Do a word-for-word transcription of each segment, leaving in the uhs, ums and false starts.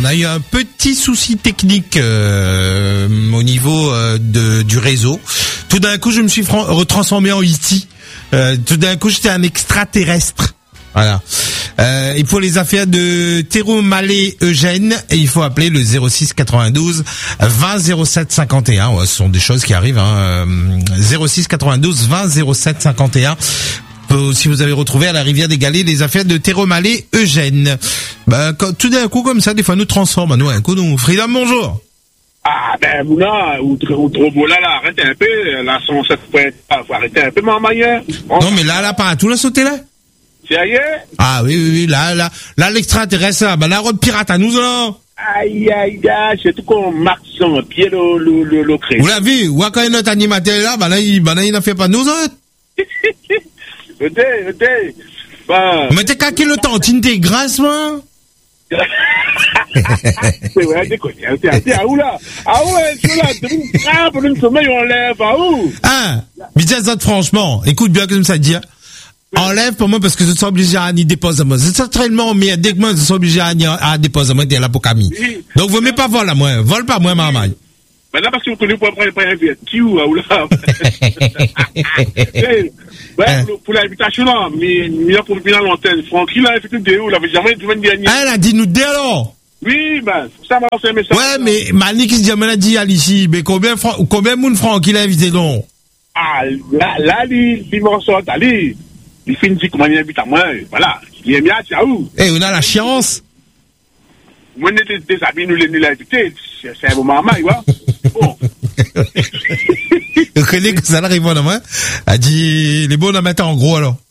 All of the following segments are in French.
on a eu un petit souci technique euh, au niveau euh, de, du réseau. Tout d'un coup, je me suis fran- retransformé en E T. Euh, tout d'un coup, j'étais un extraterrestre. Voilà. Euh, il faut les affaires de Théro Mallet Eugène et il faut appeler le zéro six quatre-vingt-douze vingt zéro sept cinquante et un. Ouais, ce sont des choses qui arrivent. Hein. zéro six quatre-vingt-douze vingt zéro sept cinquante et un. Si vous avez retrouvé à la Rivière des Galets les affaires de Théro Mallet Eugène. Bah, quand, tout d'un coup comme ça, des fois nous transforme. Nous, un coup, nous. Freedom, bonjour. Ah, ben, vous là, ou trop beau là, là, arrêtez un peu. Là, son sept points, faut arrêter un peu, maman, hier. Non, mais là, là, pas tout la sauté là. Sérieux? Ah oui, oui, oui, là, là, là, l'extraterrestre, là, bah, la route pirate à nous, là. Aïe, aïe, aïe, c'est tout qu'on marque son pied, le, le, le, le cré. Vous l'avez vu, ou quand notre animateur là, bah là, il, bah là, il n'a fait pas de nous autres. Écoutez, écoutez. Bah. Mais t'es qu'à le temps, tu t'es grasse, moi? C'est vrai, déconne. T'es à où, là? Ah ouais, c'est là, t'es une trappe, une sommeil, on lève, à où? Ah, mais dis ça, franchement, écoute bien comme ça dit, hein. Enlève pour moi parce que je suis obligé à y déposer moi. C'est tellement mais dès que moi je suis obligé à y à déposer moi t'es là pour Camille. Oui. Donc vous m'avez pas vol à moi, vol pas moi maman. Maintenant parce que vous connaissez pas prendre un vieux qui ou là. Ouais, pour l'invitation là, mais mais pour venir à l'antenne, Francky là, effectivement de où là, jamais du dernier. Elle a dit nous dé alors. Oui, ben ça m'a fait un message. Ouais, mais Mani qui se dit a dit à ici, mais combien combien moun Francky l'a invité donc? Ah, là là il il m'en sort allez. Il finit comment il invite à moi, voilà. Il est bien, tu as où? Eh, on a la chance. Moi, on est des amis, nous les invités. C'est un bon maman, tu vois. Bon. Vous connaissez que ça arrive, moi, a dit, les bons à mettre en gros, alors.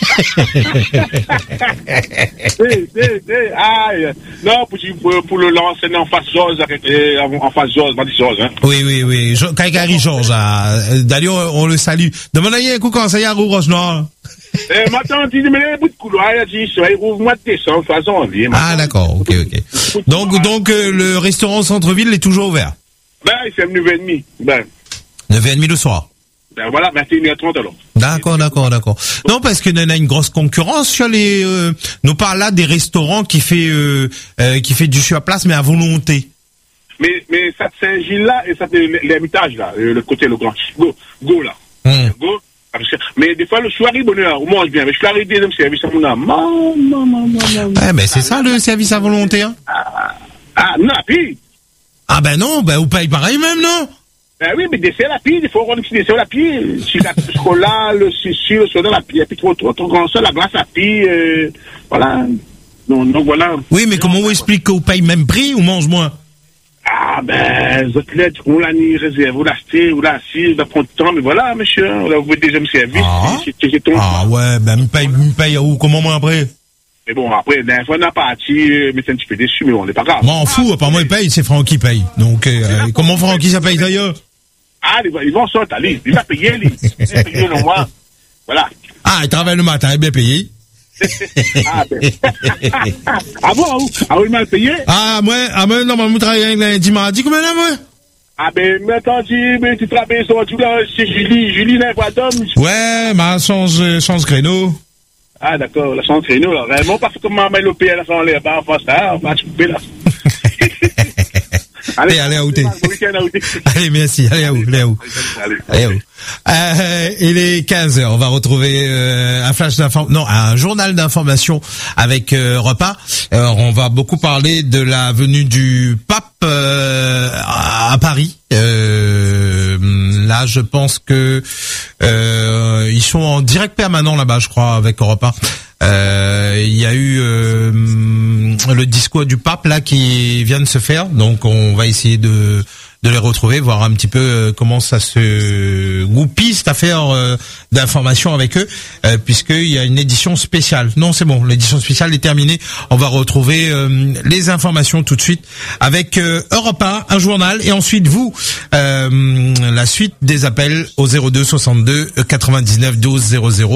c'est, c'est, c'est, ah, non, pour, pour le lancer en face Georges, en face Georges, pas dit Georges, hein. Oui, oui, oui. Kaikari Georges, d'ailleurs, on le salue. Demandez un coup quand ça y a Roux Roche Noir. Eh, maintenant, tu dis, mais les bouts de couloir, il a dit, il rouvre mois de décembre, de toute façon, on vient. Ah, d'accord, ok, ok. Donc, donc, euh, le restaurant centre-ville est toujours ouvert? Ben, il fait neuf heures trente. Ben. neuf heures trente le soir? Ben, voilà, vingt et une heures trente alors. D'accord, d'accord, d'accord. Non, parce que nous a une grosse concurrence sur les, euh, nous parle là des restaurants qui fait, euh, euh, qui fait du sur place, mais à volonté. Mais, mais, ça, c'est Saint-Gilles là, et ça, c'est l'Hermitage là, le côté, le grand. Go, go là. Hum. Go. Mais des fois, le soir, il bonheur, on mange bien. Mais je suis arrivé deuxième service à mon âme. Maman, maman, maman. Ouais, mais c'est ça le service à volonté, hein? Ah, ah non, puis. Ah ben non, ben vous payez pareil même, non? Ben oui, mais dessert la pile, il faut rendre un petit dessert la pile. Si la chocolat, le sucre, le soda la pile, et puis trop, trop, trop grand ça, la glace la pile, euh, voilà. Donc, donc voilà. Oui, mais comment vous expliquez que vous payez même prix ou mange moins? Ah ben, les autres lettres, on l'a ni réserve, on l'a acheté, on l'a assis, on l'a pris du temps, mais voilà, monsieur, on l'a ouvert deuxième service, ah. c'est, c'est, c'est ton Ah ouais, ben, me paye, me paye, ou comment moi après? Mais bon, après, d'un fois, on n'a pas parti, mais c'est un petit peu déçu, mais on n'est pas grave. M'en fous, à part moi, il paye, c'est Francky qui paye. Donc, euh, comment Francky ça paye d'ailleurs? Ah, ils vont sortir, allez, il va payer, lui. Il va payer le mois. Voilà. Ah, il travaille le matin, il est bien payé. ah, ben. ah bon, ah oui, mal payé? Ah, moi, ah, moi, non, moi, je travaille lundi, mardi, combien là, moi? Ah, ben, maintenant, tu, ben, tu travailles sur tout là, c'est Julie, Julie n'a pas d'homme. Ouais, mais change, change créneau. Ah, d'accord, la change créneau, là. Vraiment, parce que comment le P L sans l'air, bah, enfin, ça, on va se couper, là. Allez, allez, à où t'es? Allez, merci, allez, à où, allez, à où? Allez, à où? Euh, il est quinze heures, on va retrouver euh, un flash d'information, non, un journal d'information avec euh, repas. Alors, on va beaucoup parler de la venue du pape euh, à Paris. Euh, là, je pense que euh, ils sont en direct permanent là-bas, je crois, avec Europa. Euh, il y a eu euh, le discours du pape là qui vient de se faire, donc on va essayer de de les retrouver, voir un petit peu euh, comment ça se goupille cette affaire euh, d'information avec eux, euh, puisqu'il y a une édition spéciale. Non, c'est bon, l'édition spéciale est terminée. On va retrouver euh, les informations tout de suite avec euh, Europe un, un journal, et ensuite vous, euh, la suite des appels au zéro deux soixante-deux quatre-vingt-dix-neuf douze zéro zéro.